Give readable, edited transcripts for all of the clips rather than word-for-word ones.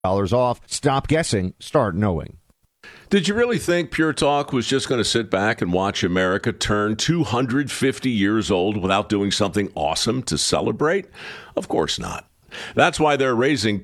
off. Stop guessing, start knowing. Did you really think Pure Talk was just going to sit back and watch America turn 250 years old without doing something awesome to celebrate? Of course not. That's why they're raising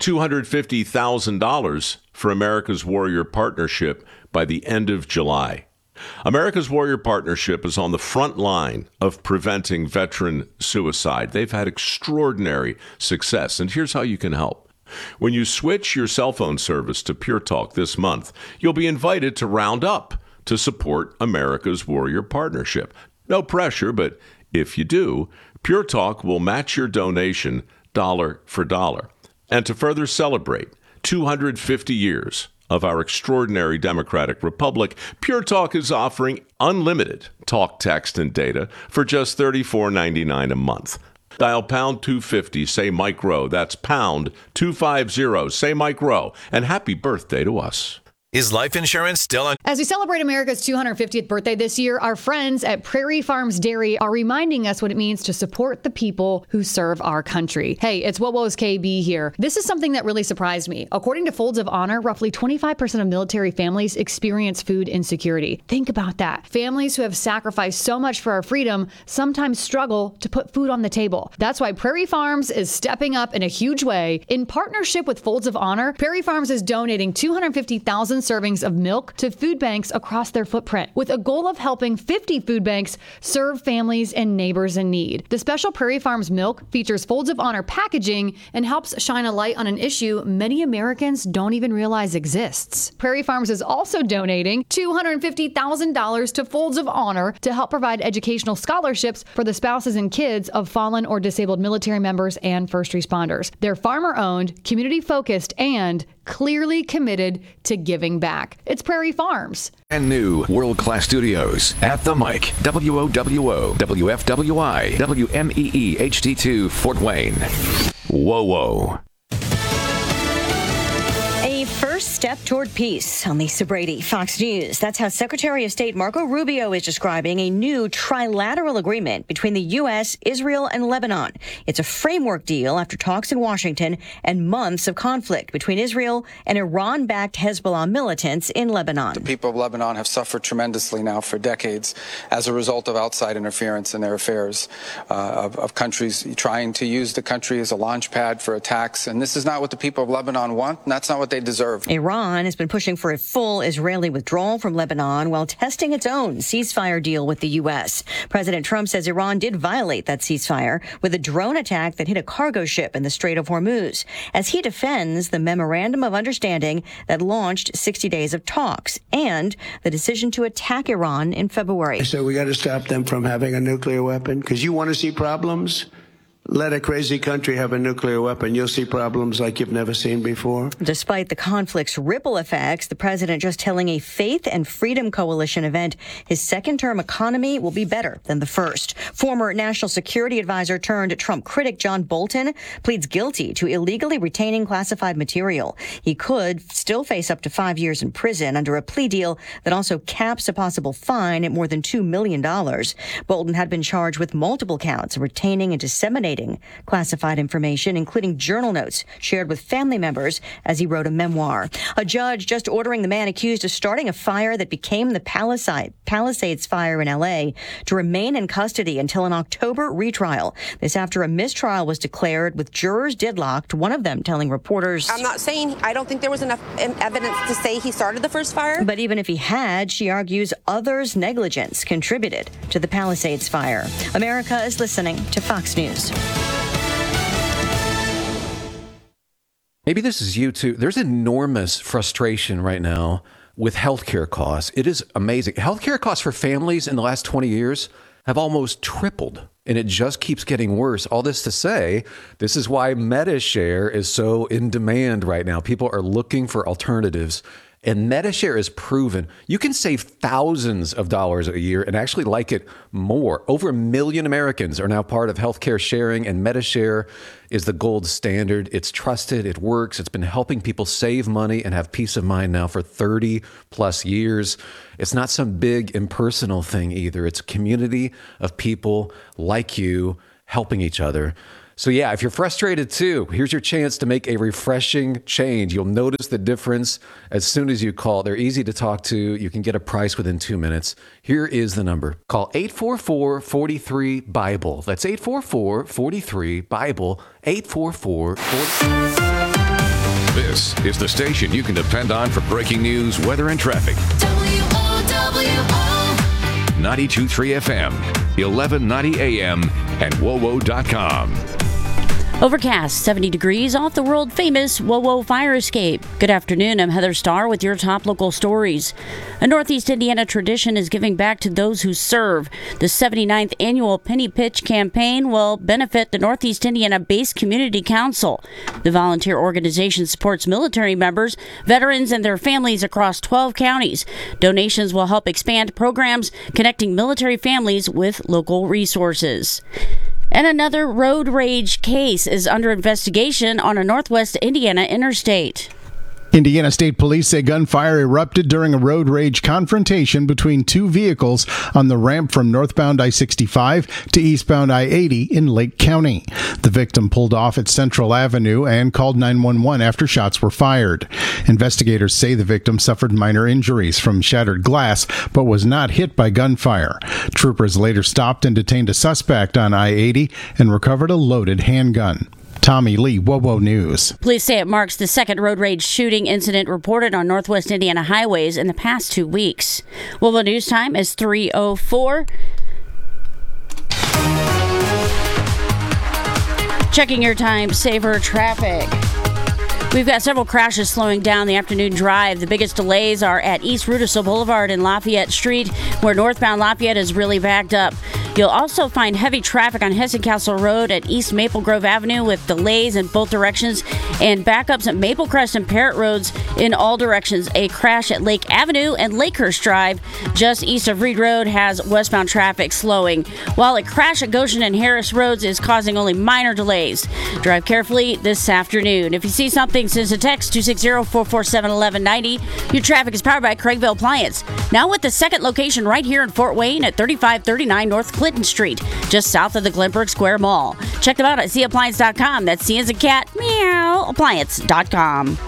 $250,000 for America's Warrior Partnership by the end of July. America's Warrior Partnership is on the front line of preventing veteran suicide. They've had extraordinary success, and here's how you can help. When you switch your cell phone service to Pure Talk this month, you'll be invited to round up to support America's Warrior Partnership. No pressure, but if you do, Pure Talk will match your donation dollar for dollar. And to further celebrate 250 years of our extraordinary democratic republic, Pure Talk is offering unlimited talk, text, and data for just $34.99 a month. Dial pound 250, say Mike Rowe. That's pound 250, say Mike Rowe. And happy birthday to us. Is life insurance still on? As we celebrate America's 250th birthday this year, our friends at Prairie Farms Dairy are reminding us what it means to support the people who serve our country. Hey, it's Wowo's KB here. This is something that really surprised me. According to Folds of Honor, roughly 25% of military families experience food insecurity. Think about that. Families who have sacrificed so much for our freedom sometimes struggle to put food on the table. That's why Prairie Farms is stepping up in a huge way. In partnership with Folds of Honor, Prairie Farms is donating 250,000 servings of milk to food banks across their footprint, with a goal of helping 50 food banks serve families and neighbors in need. The special Prairie Farms milk features Folds of Honor packaging and helps shine a light on an issue many Americans don't even realize exists. Prairie Farms is also donating $250,000 to Folds of Honor to help provide educational scholarships for the spouses and kids of fallen or disabled military members and first responders. They're farmer-owned, community-focused, and clearly committed to giving back. It's Prairie Farms. And new world-class studios at the mic. WOWO, WFWI, WMEE HD2 Fort Wayne. Whoa. A first step toward peace on Lisa Brady, Fox News. That's how Secretary of State Marco Rubio is describing a new trilateral agreement between the U.S., Israel, and Lebanon. It's a framework deal after talks in Washington and months of conflict between Israel and Iran-backed Hezbollah militants in Lebanon. The people of Lebanon have suffered tremendously now for decades as a result of outside interference in their affairs, of countries trying to use the country as a launch pad for attacks. And this is not what the people of Lebanon want, and that's not what they deserve. Iran has been pushing for a full Israeli withdrawal from Lebanon while testing its own ceasefire deal with the U.S. President Trump says Iran did violate that ceasefire with a drone attack that hit a cargo ship in the Strait of Hormuz, as he defends the memorandum of understanding that launched 60 days of talks and the decision to attack Iran in February. So we got to stop them from having a nuclear weapon, because you want to see problems? Let a crazy country have a nuclear weapon. You'll see problems like you've never seen before. Despite the conflict's ripple effects, the president just telling a Faith and Freedom Coalition event his second-term economy will be better than the first. Former National Security Advisor turned Trump critic John Bolton pleads guilty to illegally retaining classified material. He could still face up to 5 years in prison under a plea deal that also caps a possible fine at more than $2 million. Bolton had been charged with multiple counts of retaining and disseminating classified information, including journal notes shared with family members as he wrote a memoir. A judge just ordering the man accused of starting a fire that became the Palisades fire in L.A. to remain in custody until an October retrial. This after a mistrial was declared with jurors deadlocked, one of them telling reporters, "I'm not saying I don't think there was enough evidence to say he started the first fire." But even if he had, she argues others' negligence contributed to the Palisades fire. America is listening to Fox News. Maybe this is you too. There's enormous frustration right now with healthcare costs. It is amazing. Healthcare costs for families in the last 20 years have almost tripled, and it just keeps getting worse. All this to say, this is why MediShare is so in demand right now. People are looking for alternatives. And MediShare is proven you can save thousands of dollars a year and actually like it more. Over 1 million Americans are now part of healthcare sharing, and MediShare is the gold standard. It's trusted. It works. It's been helping people save money and have peace of mind now for 30 plus years. It's not some big impersonal thing either. It's a community of people like you helping each other. So yeah, if you're frustrated too, here's your chance to make a refreshing change. You'll notice the difference as soon as you call. They're easy to talk to. You can get a price within 2 minutes. Here is the number. Call 844-43-BIBLE. That's 844-43-BIBLE. 844-43. This is the station you can depend on for breaking news, weather, and traffic. WOWO. 92.3 FM, 1190 AM, and WOWO.com. Overcast, 70 degrees off the world-famous WOWO fire escape. Good afternoon, I'm Heather Starr with your top local stories. A Northeast Indiana tradition is giving back to those who serve. The 79th annual Penny Pitch campaign will benefit the Northeast Indiana Base Community Council. The volunteer organization supports military members, veterans, and their families across 12 counties. Donations will help expand programs connecting military families with local resources. And another road rage case is under investigation on a Northwest Indiana interstate. Indiana State Police say gunfire erupted during a road rage confrontation between two vehicles on the ramp from northbound I-65 to eastbound I-80 in Lake County. The victim pulled off at Central Avenue and called 911 after shots were fired. Investigators say the victim suffered minor injuries from shattered glass but was not hit by gunfire. Troopers later stopped and detained a suspect on I-80 and recovered a loaded handgun. Tommy Lee, WOWO News. Police say it marks the second road rage shooting incident reported on Northwest Indiana highways in the past 2 weeks. WOWO News time is 3:04. Checking your time saver traffic. We've got several crashes slowing down the afternoon drive. The biggest delays are at East Rudisil Boulevard and Lafayette Street, where northbound Lafayette is really backed up. You'll also find heavy traffic on Hessen-Castle Road at East Maple Grove Avenue with delays in both directions and backups at Maple Crest and Parrott Roads in all directions. A crash at Lake Avenue and Lakehurst Drive just east of Reed Road has westbound traffic slowing, while a crash at Goshen and Harris Roads is causing only minor delays. Drive carefully this afternoon. If you see something, send us a text 260-447-1190. Your traffic is powered by Craigville Appliance. Now with the second location right here in Fort Wayne at 3539 North Clinton Street, just south of the Glenbrook Square Mall. Check them out at cappliance.com. That's C as a cat, meow, appliance.com.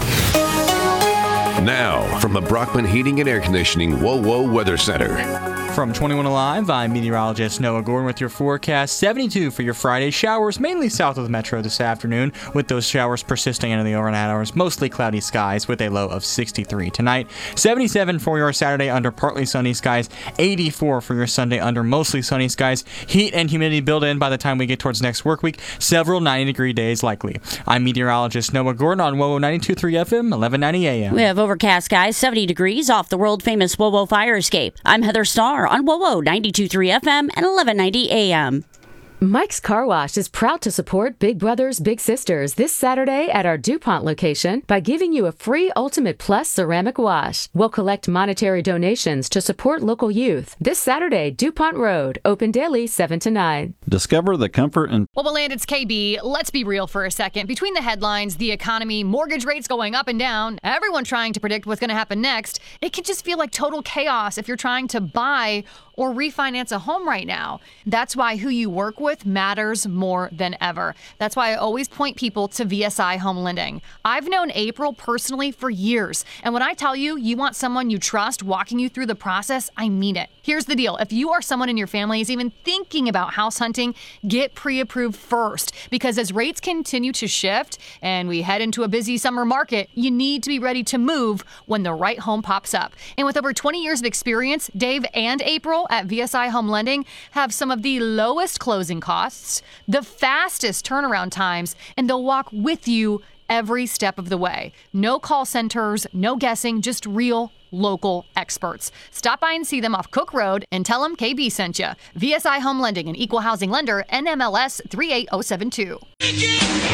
Now, from the Brockman Heating and Air Conditioning WOWO Weather Center. From 21 Alive, I'm meteorologist Noah Gordon with your forecast. 72 for your Friday. Showers mainly south of the metro this afternoon, with those showers persisting into the overnight hours. Mostly cloudy skies with a low of 63 tonight. 77 for your Saturday under partly sunny skies. 84 for your Sunday under mostly sunny skies. Heat and humidity build in by the time we get towards next work week. Several 90-degree days likely. I'm meteorologist Noah Gordon on WOWO 92.3 FM, 1190 AM. We have overcast skies, 70 degrees off the world-famous WOWO fire escape. I'm Heather Starr on WOWO 92.3 FM and 1190 AM. Mike's Car Wash is proud to support Big Brothers Big Sisters this Saturday at our DuPont location by giving you a free Ultimate Plus ceramic wash. We'll collect monetary donations to support local youth. This Saturday, DuPont Road, open daily 7 to 9. Discover the comfort and... Well, and it's KB. Let's be real for a second. Between the headlines, the economy, mortgage rates going up and down, everyone trying to predict what's going to happen next, it can just feel like total chaos if you're trying to buy or refinance a home right now. That's why who you work with matters more than ever. That's why I always point people to VSI Home Lending. I've known April personally for years, and when I tell you you want someone you trust walking you through the process, I mean it. Here's the deal. If you or someone in your family is even thinking about house hunting, get pre-approved first, because as rates continue to shift and we head into a busy summer market, you need to be ready to move when the right home pops up. And with over 20 years of experience, Dave and April at VSI Home Lending have some of the lowest closing costs, the fastest turnaround times, and they'll walk with you every step of the way. No call centers, no guessing, just real local experts. Stop by and see them off Cook Road and tell them KB sent you. VSI Home Lending, an equal housing lender, NMLS 38072.